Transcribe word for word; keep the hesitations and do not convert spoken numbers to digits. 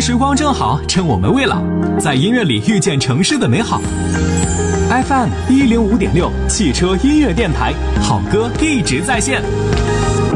时光正好，趁我们未老，在音乐里遇见城市的美好。F M 一零五点六汽车音乐电台，好歌一直在线。